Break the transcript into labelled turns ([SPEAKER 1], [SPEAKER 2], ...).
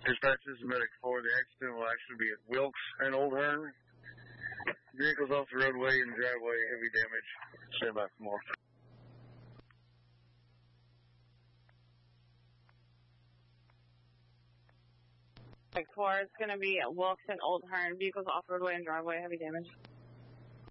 [SPEAKER 1] Dispatch, this is Medic 4. The accident will actually be at Wilkes and Old Hearn. Vehicles off the roadway and driveway, heavy damage. Stand by for more.
[SPEAKER 2] Medic 4, it's going to be at Wilkes and Old Hearn. Vehicles off roadway and driveway, heavy damage.